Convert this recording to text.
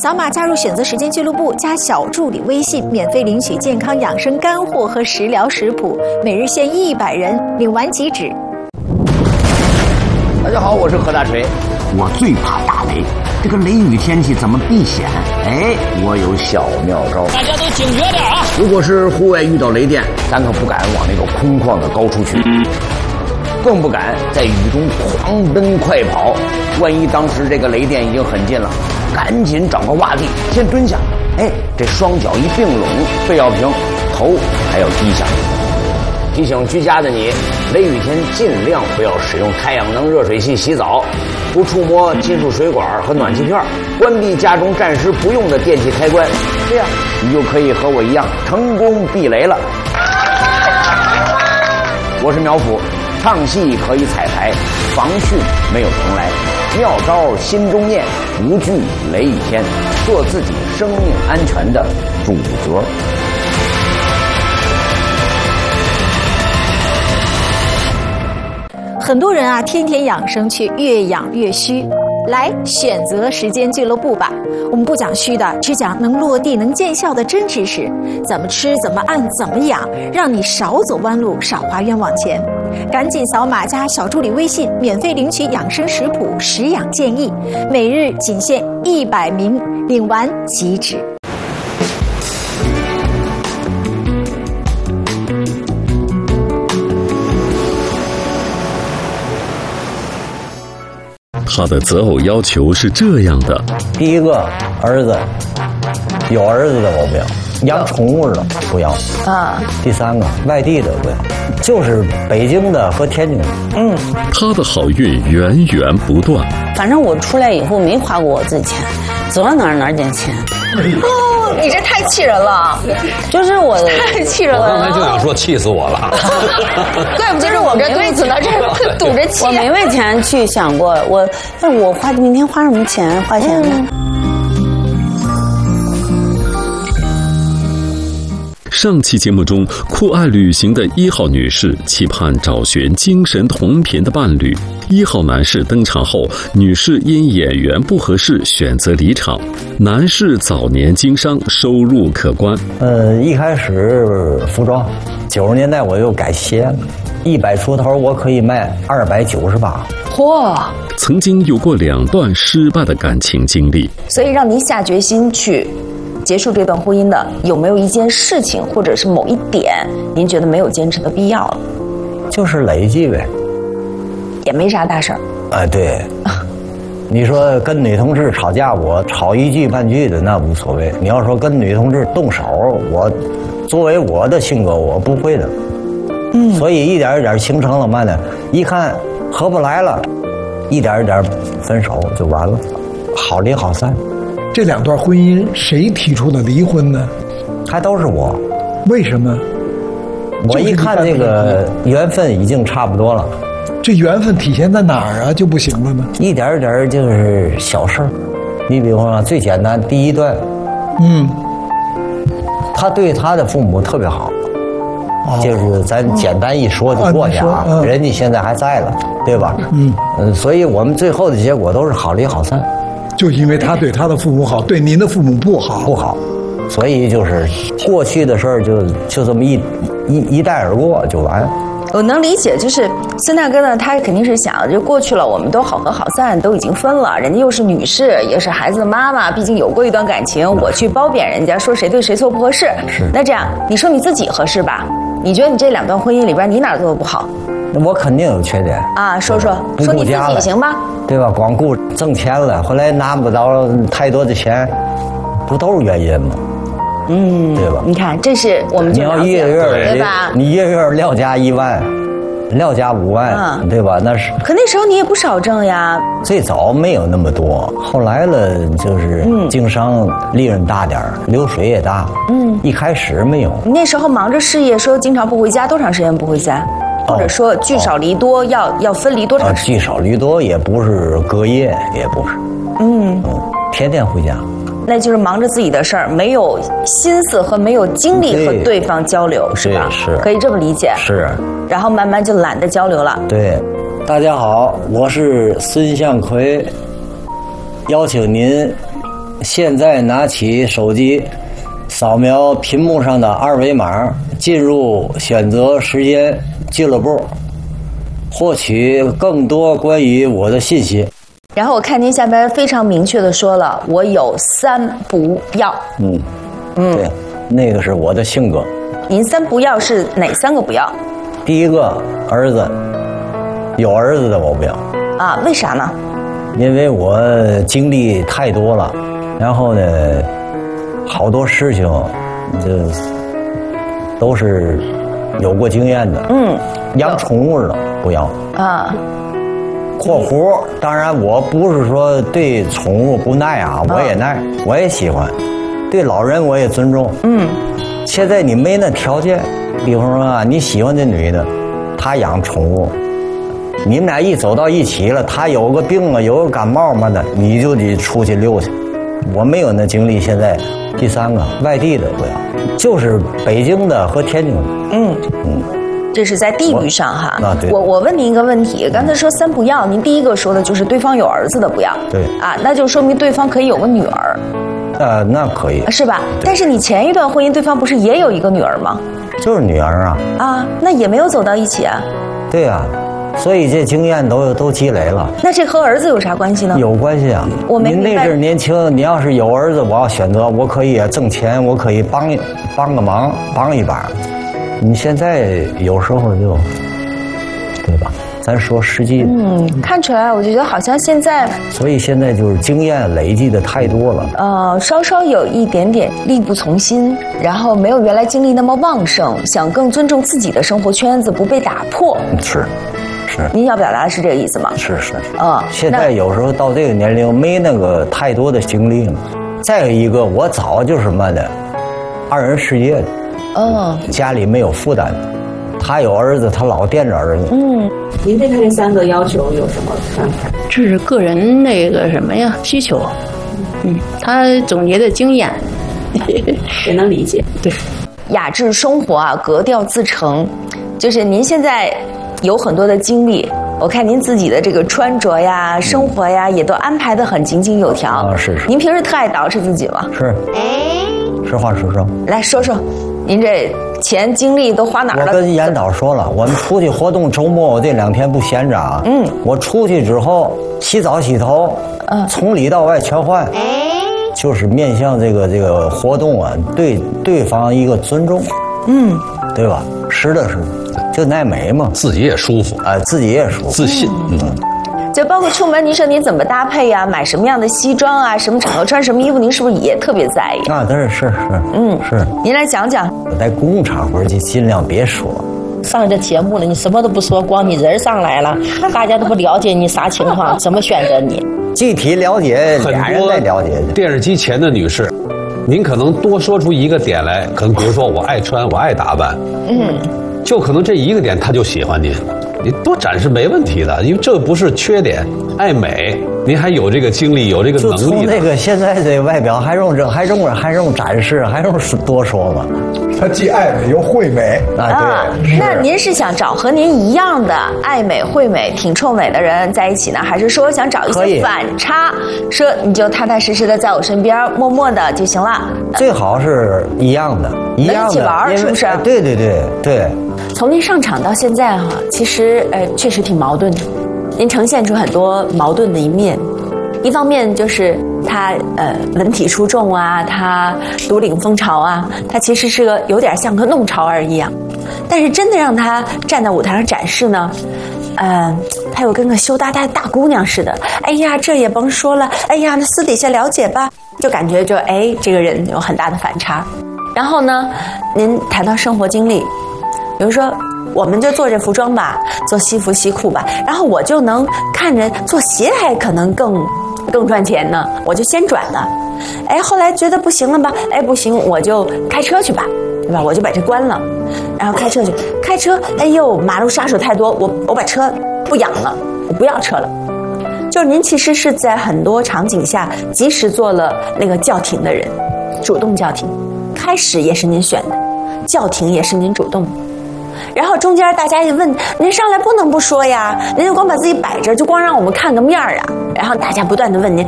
扫码加入选择时间俱乐部，加小助理微信，免费领取健康养生干货和食疗食谱，每日限100人，领完即止。 大家好，我是何大锤。 我最怕打雷，这个雷雨天气怎么避险？哎，我有小妙招。 大家都警觉点啊！ 如果是户外遇到雷电，咱可不敢往那个空旷的高处去，更不敢在雨中狂奔快跑。万一当时这个雷电已经很近了，赶紧找个洼地先蹲下，哎，这双脚一并拢，背要平，头还要低下。提醒居家的你，雷雨天尽量不要使用太阳能热水器洗澡，不触摸金属水管和暖气片，关闭家中暂时不用的电器开关，这样你就可以和我一样成功避雷了。我是苗阜，唱戏可以彩排，防汛没有重来，妙招心中念，无惧雷雨天，做自己生命安全的主角。 很多人啊，天天养生却越养越虚。来选择时间俱乐部吧，我们不讲虚的，只讲能落地能见效的真知识，怎么吃怎么按怎么养，让你少走弯路少花冤枉钱。赶紧扫码加小助理微信，免费领取养生食谱食养建议，每日仅限100名，领完即止。 他的择偶要求是这样的： 第一个，儿子，有儿子的我不要，养宠物的不要啊。第三个，外地的不要，就是北京的和天津的。 他的好运源源不断。 反正我出来以后没花过我自己钱，走到哪儿捡钱。 哦，你这太气人了！ 就是我太气人了。 我刚才就想说气死我了。 怪不得是我这肚子呢，这堵着气。 我没为钱去想过，但是我明天花什么钱？花钱呢？ 上期节目中，酷爱旅行的1号女士期盼找寻精神同频的伴侣。1号男士登场后，女士因演员不合适选择离场。男士早年经商，收入可观。 一开始服装，90年代我又改鞋了，100出头我可以卖298。 嚯！ 曾经有过2段失败的感情经历， 所以让您下决心去结束这段婚姻的，有没有一件事情或者是某一点，您觉得没有坚持的必要了？ 就是累计呗， 也没啥大事儿。 哎，对。你说跟女同志吵架，我吵1句半句的那无所谓。你要说跟女同志动手，我作为我的性格，我不会的。所以一点一点形成了嘛呢？一看合不来了，一点一点分手就完了，好离好散。 这2段婚姻谁提出的离婚呢？ 还都是我。 为什么？ 我一看这个缘分已经差不多了。 这缘分体现在哪儿啊？就不行了呢？ 一点一点就是小事儿。你比方说最简单，第一段，他对他的父母特别好，就是咱简单一说就过去啊。人家现在还在了，对吧？所以我们最后的结果都是好离好散。 就因为他对他的父母好，对您的父母不好， 所以就是过去的事儿就这么一带而过就完。 我能理解，就是孙大哥呢，他肯定是想，就过去了，我们都好合好散，都已经分了，人家又是女士，也是孩子的妈妈，毕竟有过一段感情，我去褒贬人家，说谁对谁错不合适。那这样，你说你自己合适吧？你觉得你这2段婚姻里边，你哪儿做的不好？ 我肯定有缺点啊， 说你自己行吧？ 对吧？光顾挣钱了，后来拿不到太多的钱，不都是原因吗？对吧？ 你看，这是我们就了解， 你要月对吧？ 你月撂家1万，撂家5万，对吧？那是。 可那时候你也不少挣呀。 最早没有那么多，后来了就是经商利润大点儿，流水也大。一开始没有。 你那时候忙着事业，说经常不回家，多长时间不回家？或者说聚少离多，要分离多长时间？ 聚少离多也不是隔夜，也不是。天天回家。 那就是忙着自己的事儿，没有心思和没有精力和对方交流，是吧？ 是， 可以这么理解。 是， 然后慢慢就懒得交流了。 对，大家好，我是孙向奎，邀请您现在拿起手机，扫描屏幕上的二维码，进入选择时间俱乐部，获取更多关于我的信息。 然后我看您下边非常明确的说了，我有3不要。 对，那个是我的性格。 您3不要是哪3个不要？ 第一个，儿子，有儿子的我不要。 啊，为啥呢？ 因为我经历太多了，然后呢，好多事情，这都是有过经验的。养宠物的不要。 啊。 括弧，当然我不是说对宠物不耐啊，我也耐，我也喜欢，对老人我也尊重。现在你没那条件，比方说啊，你喜欢这女的，她养宠物，你们俩一走到一起了，她有个病啊，有个感冒嘛的，你就得出去溜去。我没有那精力。现在第3个，外地的不要，就是北京的和天津的。 这是在地域上哈。 对。 我问您一个问题，刚才说3不要，您第一个说的就是对方有儿子的不要。 对。 啊，那就说明对方可以有个女儿。 那可以。 是吧？但是你前一段婚姻，对方不是也有一个女儿吗？ 就是女儿啊。 啊，那也没有走到一起啊。 对啊，所以这经验都积累了。 那这和儿子有啥关系呢？ 有关系啊。 我没明白。 您那阵年轻，你要是有儿子，我要选择，我可以挣钱，我可以帮个忙，帮一把。你现在有时候就，对吧？咱说实际的。 看出来，我就觉得好像现在， 所以现在就是经验累积的太多了。 稍稍有一点点力不从心，然后没有原来精力那么旺盛，想更尊重自己的生活圈子，不被打破。 是。 您要表达的是这个意思吗？ 是。现在有时候到这个年龄，没那个太多的精力了。再有一个，我早就什么的，2人世界的。家里没有负担的，他有儿子，他老惦着儿子。 您对他这3个要求有什么看法？ 这是个人那个什么呀需求，他总结的经验， 也能理解。 对， 雅致生活啊，格调自成，就是您现在有很多的经历。我看您自己的这个穿着呀、生活呀，也都安排得很井井有条。 是。 您平时特爱捯饬自己吗？ 是。实话实说。 来说说，您这钱精力都花哪儿了？ 我跟严导说了，我们出去活动，周末我这2天不闲着啊。我出去之后洗澡洗头，从里到外全换，就是面向这个活动啊，对对方一个尊重。对吧？是的，就耐美嘛， 自己也舒服啊，自己也舒服， 自信。 就包括出门，您说您怎么搭配呀？买什么样的西装啊？什么场合穿什么衣服？您是不是也特别在意？ 啊，是。是。 您来讲讲。 在公共场合就尽量别说。 上这节目了，你什么都不说，光你人上来了，大家都不了解你啥情况，怎么选择你？ 具体了解，俩人再了解。 电视机前的女士，您可能多说出一个点来，可能比如说我爱穿，我爱打扮，就可能这一个点他就喜欢您。你多展示没问题的，因为这不是缺点。爱美，您还有这个精力，有这个能力。 就从那个现在这外表，还用展示，还用多说吗？ 他既爱美又惠美啊！对。 那您是想找和您一样的爱美、惠美、挺臭美的人在一起呢，还是说想找一些反差，说你就踏踏实实的在我身边，默默的就行了？ 最好是一样的，一样的， 能一起玩，是不是？ 对。 从您上场到现在哈，其实确实挺矛盾的，您呈现出很多矛盾的一面。一方面就是他文体出众啊，他独领风潮啊，他其实是个有点像个弄潮儿一样。但是真的让他站在舞台上展示呢，他又跟个羞答答的大姑娘似的。哎呀，这也甭说了，哎呀，那私底下了解吧，就感觉就这个人有很大的反差。然后呢，您谈到生活经历，比如说我们就做这服装吧，做西服西裤吧，然后我就能看着做鞋还可能更赚钱呢，我就先转了。后来觉得不行了吧，不行，我就开车去吧，对吧？我就把这关了，然后开车去，哎呦，马路杀手太多，我把车不养了，我不要车了。就是您其实是在很多场景下及时做了那个叫停的人，主动叫停，开始也是您选的，叫停也是您主动的。然后中间大家一问，您上来不能不说呀，您就光把自己摆着，就光让我们看个面啊。然后大家不断的问您，